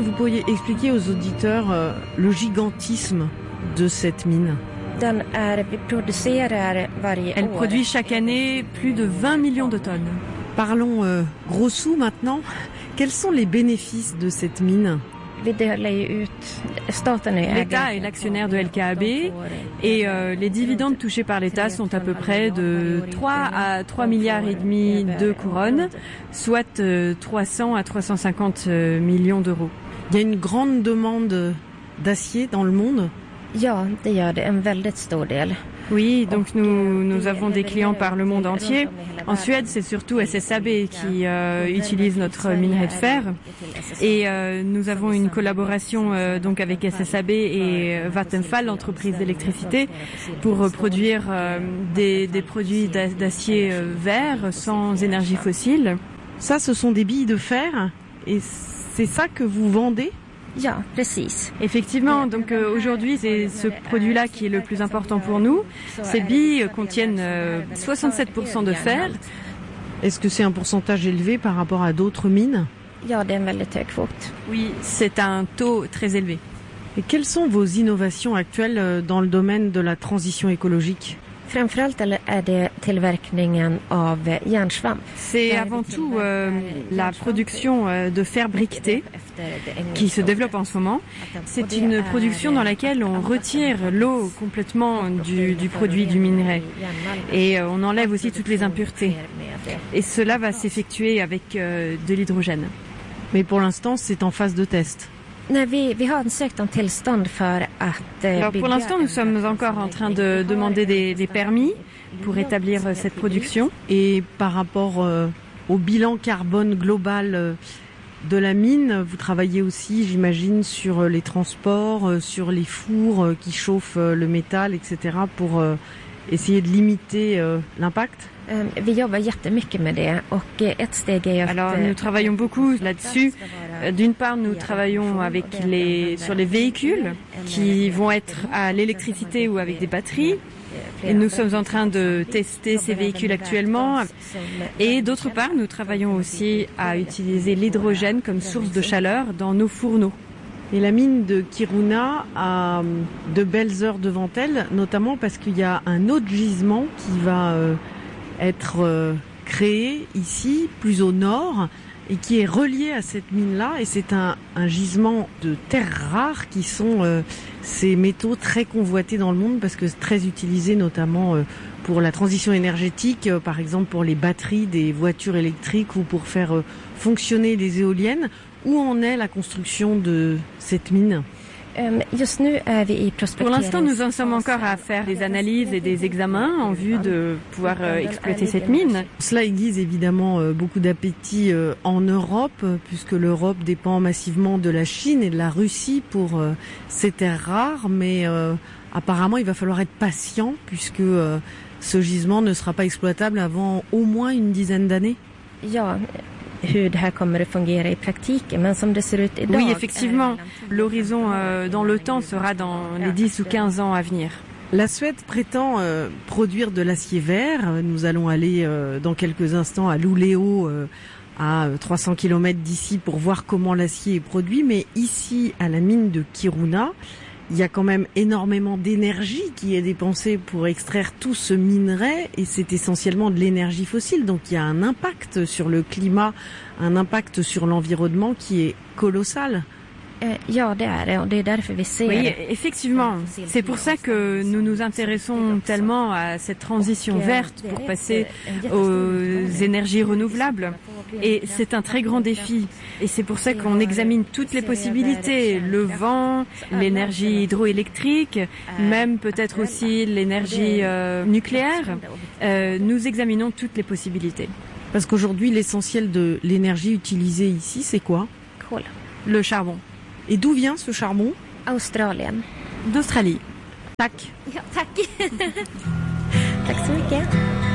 que vous pourriez expliquer aux auditeurs le gigantisme de cette mine? Elle produit chaque année plus de 20 millions de tonnes. Parlons gros sous maintenant. Quels sont les bénéfices de cette mine? L'État est l'actionnaire de LKAB et les dividendes touchés par l'État sont à peu près de 3 à 3 milliards et demi de couronnes, soit 300 à 350 millions d'euros. Il y a une grande demande d'acier dans le monde? Oui, donc nous avons des clients par le monde entier. En Suède, c'est surtout SSAB qui utilise notre minerai de fer. Et nous avons une collaboration donc avec SSAB et Vattenfall, l'entreprise d'électricité, pour produire des produits d'acier vert sans énergie fossile. Ça, ce sont des billes de fer et c'est ça que vous vendez? Ja, precis. Effectivement, donc aujourd'hui c'est ce produit-là qui est le plus important pour nous. Ces billes contiennent 67% de fer. Est-ce que c'est un pourcentage élevé par rapport à d'autres mines? Ja, det är en väldigt hög kvot. Oui, c'est un taux très élevé. Et quelles sont vos innovations actuelles dans le domaine de la transition écologique? C'est avant tout la production de fer briqueté qui se développe en ce moment. C'est une production dans laquelle on retire l'eau complètement du produit du minerai et on enlève aussi toutes les impuretés. Et cela va s'effectuer avec de l'hydrogène. Mais pour l'instant, c'est en phase de test. Alors pour l'instant, nous sommes encore en train de demander des permis pour établir cette production. Et par rapport au bilan carbone global de la mine, vous travaillez aussi, j'imagine, sur les transports, sur les fours qui chauffent le métal, etc. pour essayer de limiter l'impact? Alors nous travaillons beaucoup là-dessus. D'une part, nous travaillons sur les véhicules qui vont être à l'électricité ou avec des batteries. Et nous sommes en train de tester ces véhicules actuellement. Et d'autre part, nous travaillons aussi à utiliser l'hydrogène comme source de chaleur dans nos fourneaux. Et la mine de Kiruna a de belles heures devant elle, notamment parce qu'il y a un autre gisement qui va être créé ici, plus au nord, et qui est relié à cette mine-là. Et c'est un gisement de terres rares qui sont ces métaux très convoités dans le monde parce que c'est très utilisé notamment pour la transition énergétique, par exemple pour les batteries des voitures électriques ou pour faire fonctionner les éoliennes. Où en est la construction de cette mine? Pour l'instant, nous en sommes encore à faire des analyses et des examens en vue de pouvoir exploiter cette mine. Cela aiguise évidemment beaucoup d'appétit en Europe, puisque l'Europe dépend massivement de la Chine et de la Russie pour ces terres rares, mais apparemment il va falloir être patient puisque ce gisement ne sera pas exploitable avant au moins une dizaine d'années. Oui, effectivement. L'horizon dans le temps sera dans les 10 ou 15 ans à venir. La Suède prétend produire de l'acier vert. Nous allons aller dans quelques instants à Luleå, à 300 km d'ici, pour voir comment l'acier est produit. Mais ici, à la mine de Kiruna, il y a quand même énormément d'énergie qui est dépensée pour extraire tout ce minerai et c'est essentiellement de l'énergie fossile. Donc il y a un impact sur le climat, un impact sur l'environnement qui est colossal. Oui, effectivement. C'est pour ça que nous nous intéressons tellement à cette transition verte pour passer aux énergies renouvelables. Et c'est un très grand défi. Et c'est pour ça qu'on examine toutes les possibilités. Le vent, l'énergie hydroélectrique, même peut-être aussi l'énergie nucléaire. Nous examinons toutes les possibilités. Parce qu'aujourd'hui, l'essentiel de l'énergie utilisée ici, c'est quoi? Le charbon. Et d'où vient ce charbon? D'Australie. Tack. Ja, tack. Tack så mycket.